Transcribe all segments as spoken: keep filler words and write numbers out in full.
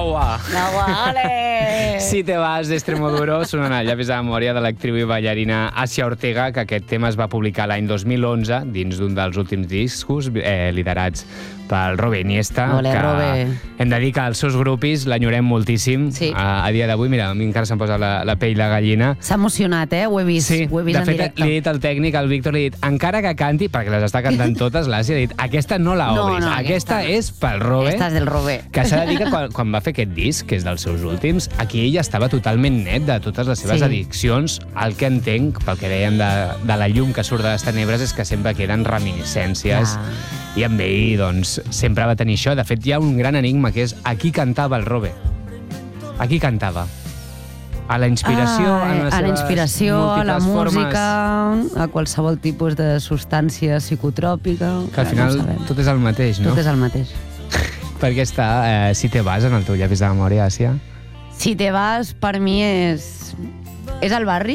Agua. Agua, ole! Si te vas d'Extremoduro, sonant el llavis de memòria de l'actriu i ballarina Asia Ortega, que aquest tema es va publicar l'any dos mil onze dins d'un dels últims discos eh, liderats pel Robe Iniesta. Ole, que Robe. Hem de dir que els seus grupis l'enyorem moltíssim. Sí. A, a dia d'avui, mira, a mi encara se'm posa la, la pell de gallina. S'ha emocionat, eh? Ho he vist, Sí, ho he vist de en fet, directe. li he dit al tècnic, al Víctor, li he dit, encara que canti, perquè les està cantant totes, l'Àsia ha dit, aquesta no la No, obris, no, aquesta, aquesta- és pel Robe. Aquesta és del Robe. Que s'ha de dir que quan, quan va fer aquest disc, que és dels seus últims, aquí ell estava totalment net de totes les seves Sí. addiccions. El que entenc, pel que dèiem de, de la llum que surt de les tenebres, és que sempre queden reminiscències. Ah. I amb ell, doncs, sempre va tenir això. De fet, hi ha un gran enigma, que és a qui cantava el Robe. A qui cantava? A la inspiració, Ah, en les a la seves inspiració, a la múltiples música, formes, a qualsevol tipus de substància psicotròpica. que al final no ho sabem. tot és el mateix, no? Tot és el mateix. Perquè està, eh, si te vas en el teu llavis de memòria, Àsia. Si te vas, per mi és... És el barri.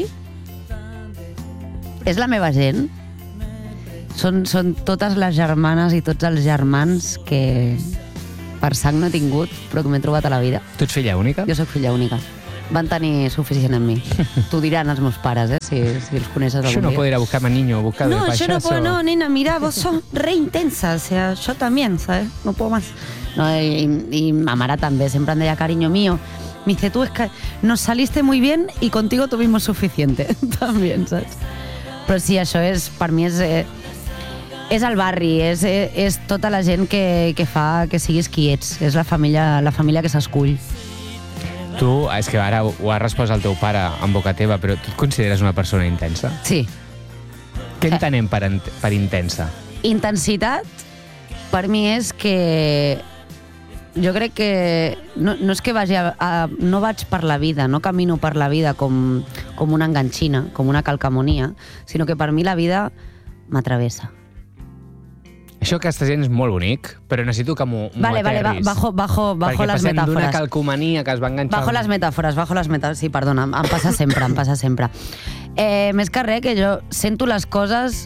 És la meva gent. Són, són totes les germanes i tots els germans que per sang no he tingut, però que m'he trobat a la vida. Tu ets filla única? Jo sóc filla única. Van tenir suficient en mi. T'ho diran els meus pares, eh, si, si els coneixes algun Això no dia. puede ir a buscar a niño, buscar No, de yo no payaso. puedo, no, nena, mira, vos sos re intensa, o sea, yo también, ¿sabes? No puedo más. No, y, y ma mare també, sempre em deia, cariño mío, me dice, tú es que nos saliste muy bien y contigo tuvimos suficiente, también, saps? Però sí, això és, per mi és... Eh, és el barri, és, és, és tota la gent que, que fa que siguis qui ets, és la família, la família que s'escull. Tu, és que ara ho ha respost el teu pare en boca teva, però tu et consideres una persona intensa? Sí. Què entenem per, ent- per intensa? Intensitat, per mi és que... Jo crec que... No, no és que vagi a, a... No vaig per la vida, no camino per la vida com, com una enganxina, com una calcamonia, sinó que per mi la vida m'atravessa. Això que estàs dient és molt bonic, però necessito que m'ho m'ho Vale, vale, aterris. bajo, bajo, bajo Perquè les passem d'una metàfores. calcomania que es va enganxar... Bajo les metàfores, bajo les metàfores. Sí, perdona, em, em passa sempre, em passa sempre. Eh, més que res, que jo sento les coses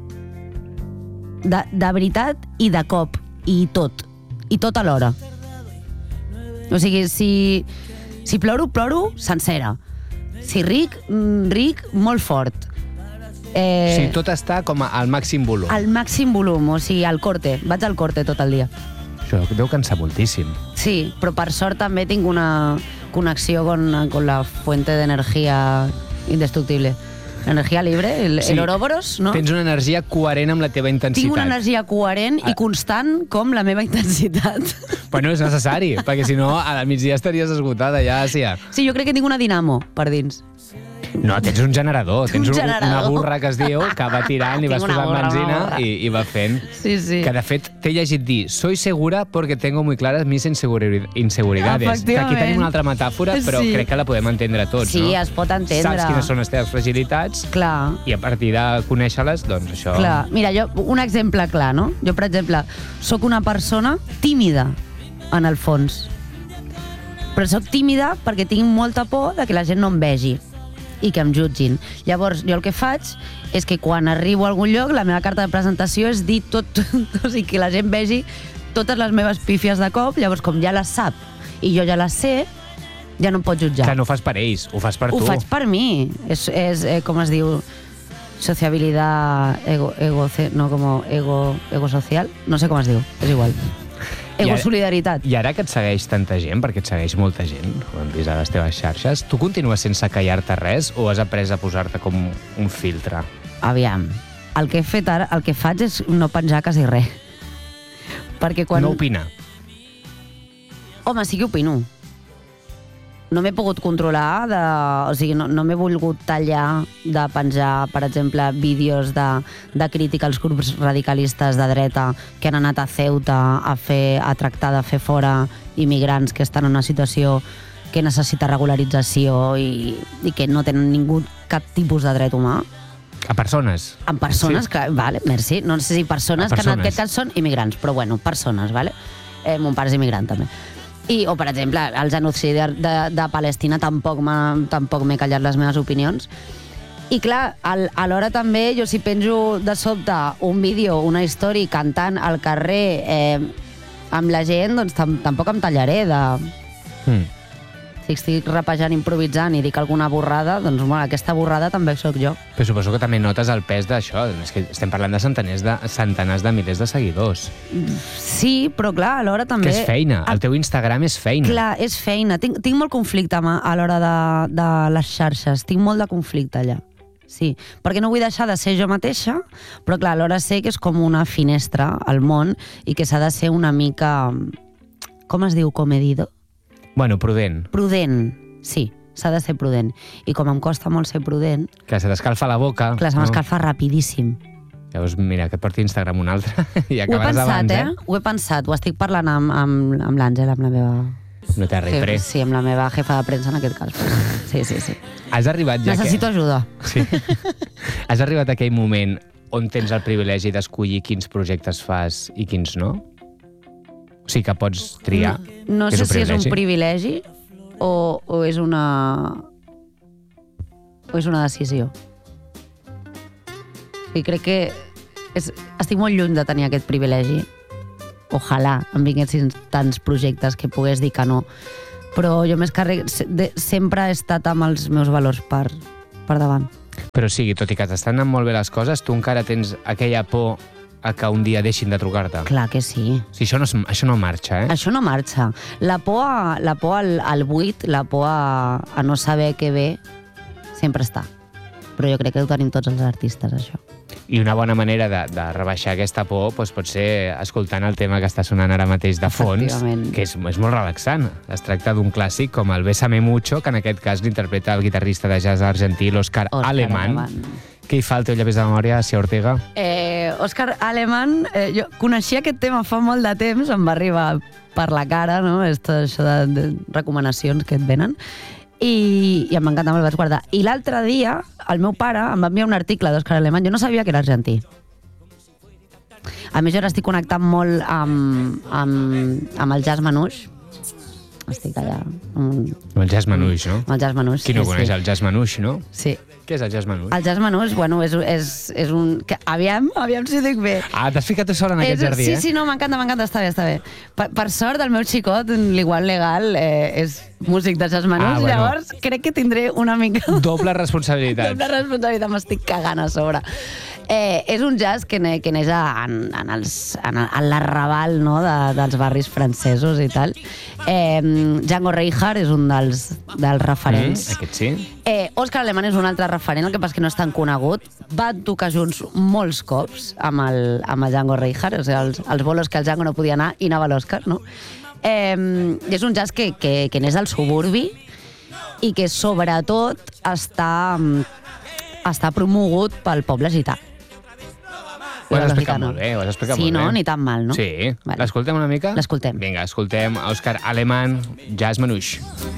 de, de veritat i de cop, i tot. I tot alhora. O sigui, si, si ploro, ploro sencera. Si ric, mm, ric molt fort. Eh, Sí, tot està com al màxim volum. al màxim volum, o sigui, al corte. Vaig al corte tot el dia. Això deu cansar moltíssim. Sí, però per sort també tinc una connexió con, con la fuente de energía indestructible. Energia libre, el, Sí. el Ouroboros, no? Tens una energia coherent amb la teva intensitat. Tinc una energia coherent Ah. i constant com la meva intensitat. Però no és necessari, perquè si no, al migdia estaries esgotada ja, Àsia. Sí, jo crec que tinc una dinamo per dins. No, tens un generador. Tens Un un, generador. una burra que es diu, que va tirant i Tinc vas una posant burra, una benzina burra. i, i va fent. Sí, sí. Que, de fet, t'he llegit dir soy segura porque tengo muy claras mis inseguri- inseguridades. Que aquí Efectivament. tenim una altra metàfora, però Sí. crec que la podem entendre tots, Sí, no? es pot entendre. Saps quines són les teves fragilitats Clar, i a partir de conèixer-les, doncs això... clar. Mira, jo, un exemple clar, no? Jo, per exemple, sóc una persona tímida, en el fons. Però sóc tímida perquè tinc molta por de que la gent no em vegi i que em jutgin. Llavors, jo el que faig és que quan arribo a algun lloc, la meva carta de presentació és dir tot, o sigui, que la gent vegi totes les meves pífies de cop, llavors com ja les sap i jo ja les sé, ja no em pot jutjar. Que no ho fas per ells, ho fas per Ho tu. faig per mi. És, és eh, com es diu, sociabilidad ego, ego, no, como ego, ego social, no sé com es diu, és igual. I Ego ara- solidaritat. I ara que et segueix tanta gent, perquè et segueix molta gent, ho hem vist a les teves xarxes, tu continues sense callar-te res o has après a posar-te com un filtre? Aviam, el que he fet ara, el que faig és no penjar quasi res. Perquè quan... No opinar. Home, sí que opino. No m'he pogut controlar, de, o sigui, no, no m'he volgut tallar de penjar, per exemple, vídeos de, de crítica als grups radicalistes de dreta que han anat a Ceuta a, fer, a tractar de fer fora immigrants que estan en una situació que necessita regularització i, i que no tenen ningú cap tipus de dret humà. A persones. En persones Sí. que... Vale, merci. No sé si persones, A que en persones. aquest cas són immigrants, però bueno, persones, vale? Eh, mon pare és immigrant, també. I, o, per exemple, el genocidi de, de, de Palestina tampoc m'ha tampoc m'he callat les meves opinions. I clar, al, alhora també jo si penjo de sobte un vídeo, una història cantant al carrer eh, amb la gent, doncs tam, tampoc em tallaré de, Mm. Si estic rapejant, improvisant i dic alguna borrada, doncs bueno, aquesta borrada també sóc jo. Però suposo que també notes el pes d'això. És que estem parlant de centenars de, centenars de milers de seguidors. Sí, però clar, alhora també... Que és feina. El teu Instagram és feina. Clar, és feina. Tinc, tinc molt conflicte a, a l'hora de, de les xarxes. Tinc molt de conflicte allà. Sí, perquè no vull deixar de ser jo mateixa, però clar, alhora sé que és com una finestra al món i que s'ha de ser una mica... Com es diu? Comedido? Bueno, prudent. Prudent, sí, s'ha de ser prudent. I com em costa molt ser prudent... Que se t'escalfa la boca. Clar, se m'escalfa no? rapidíssim. Llavors, mira, que et porti Instagram un altre i acabaràs pensat, abans, eh? eh? Ho he pensat, ho estic parlant amb, amb, amb l'Àngela, amb la meva... No té res, pre. Sí, amb la meva jefa de premsa en aquest cas. Sí, sí, sí. Has arribat ja Necessito que... ajuda. Sí. Has arribat a aquell moment on tens el privilegi d'escollir quins projectes fas i quins no? O sigui, que pots triar. No, no sé si és un privilegi o, o és una... o és una decisió. I crec que és, estic molt lluny de tenir aquest privilegi. Ojalà em vinguessin tants projectes que pogués dir que no. Però jo més que res, sempre he estat amb els meus valors per, per davant. Però o sigui, tot i que t'estan anant molt bé les coses, tu encara tens aquella por a que un dia deixin de trucar-te. Clar que sí. O sigui, això, no, això no marxa, eh? Això no marxa. La por, a, la por al, al buit, la por a, a no saber què ve, sempre està. Però jo crec que ho tenim tots els artistes, això. I una bona manera de, de rebaixar aquesta por doncs pot ser escoltant el tema que està sonant ara mateix de fons, que és, és molt relaxant. Es tracta d'un clàssic com el Bésame Mucho, que en aquest cas l'interpreta el guitarrista de jazz argentí, l'Òscar Aleman. Què hi fa el teu llavis de memòria, Sia Ortega? Eh, Òscar Aleman, eh, jo coneixia aquest tema fa molt de temps, em va arribar per la cara, no? Esto, això de, de recomanacions que et venen, i, i em va encantar, me'l vaig guardar. I l'altre dia, el meu pare em va enviar un article d'Òscar Aleman, jo no sabia que era argentí. A més, jo ara estic connectant molt amb, amb, amb el jazz manouche. Estic allà... Amb... El jazz manouche, no? El jazz manouche, Qui no sí, coneix sí. el jazz manouche, no? Sí. Què és el jazz manouche? El jazz manouche, bueno, és, és, és un... Que, aviam, aviam si ho dic bé. Ah, t'has ficat tu sola en aquest és, jardí, sí, eh? Sí, sí, no, m'encanta, m'encanta, està bé, està bé. Per, per sort, el meu xicot, l'Igual Legal, eh, és músic de jazz manouche, ah, bueno. Llavors crec que tindré una mica... Doble responsabilitat. Doble responsabilitat, m'estic cagant a sobre. Eh, és un jazz que, ne, que neix en, en, els, en, en l'arrabal, no, de, dels barris francesos i tal. Eh, Django Reinhardt és un dels, dels referents. Mm, aquest sí. Eh, Òscar Aleman és un altre referent, el que passa que no és tan conegut. Van tocar junts molts cops amb el, amb el Django Reinhardt, o sigui, els, els bolos que el Django no podia anar i anava l'Òscar, no? Eh, és un jazz que, que, que neix del suburbi i que sobretot està, està promogut pel poble gità. Ho has explicat molt bé, ho has explicat sí, molt no? bé. Sí, no? Ni tan mal, no? Sí. Vale. L'escoltem una mica? L'escoltem. Vinga, escoltem Òscar Aleman, Jazz Manouche.